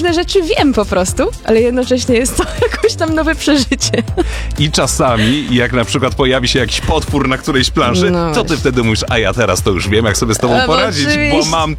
pewne rzeczy wiem po prostu, ale jednocześnie jest to jakoś tam nowe przeżycie. I czasami, jak na przykład pojawi się jakiś potwór na którejś planszy, No to ty właśnie. wtedy mówisz, a ja teraz to już wiem, jak sobie z tobą A, bo poradzić, bo oczywiście. mam